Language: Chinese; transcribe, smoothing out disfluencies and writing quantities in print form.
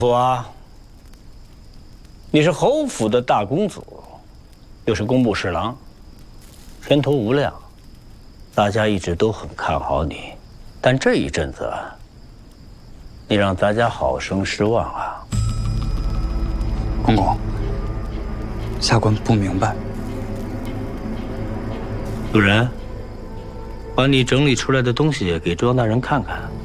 府啊，你是侯府的大公子，又是工部侍郎，前途无量，大家一直都很看好你。但这一阵子，你让咱家好生失望啊！ 公公，下官不明白。 主人，把你整理出来的东西给庄大人看看。